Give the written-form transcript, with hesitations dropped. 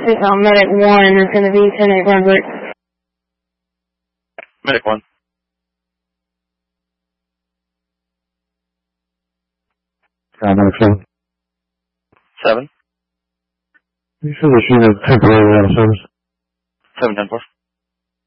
Medic 1 in the V10 Brunswick. Medic 1. Medic 7. 7. You said that she was temporarily out of service. 710-4.